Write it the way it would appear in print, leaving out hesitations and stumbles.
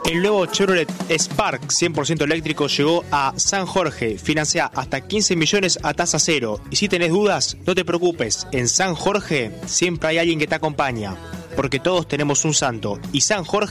El nuevo Chevrolet Spark 100% eléctrico llegó a San Jorge. Financia hasta 15 millones a tasa cero. Y si tenés dudas, no te preocupes. En San Jorge siempre hay alguien que te acompaña. Porque todos tenemos un santo. Y San Jorge